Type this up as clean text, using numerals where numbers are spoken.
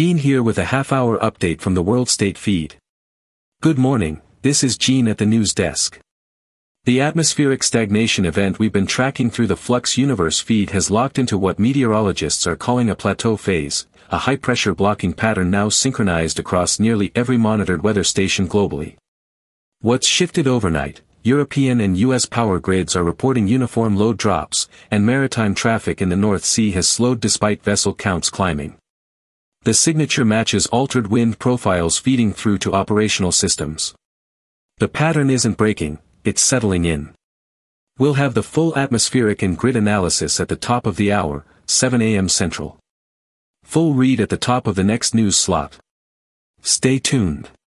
Gene here with a half-hour update from the World State feed. Good morning, this is Gene at the news desk. The atmospheric stagnation event we've been tracking through the Flux Universe feed has locked into what meteorologists are calling a plateau phase, a high-pressure blocking pattern now synchronized across nearly every monitored weather station globally. What's shifted overnight? European and U.S. power grids are reporting uniform load drops, and maritime traffic in the North Sea has slowed despite vessel counts climbing. The signature matches altered wind profiles feeding through to operational systems. The pattern isn't breaking, it's settling in. We'll have the full atmospheric and grid analysis at the top of the hour, 7 a.m. Central. Full read at the top of the next news slot. Stay tuned.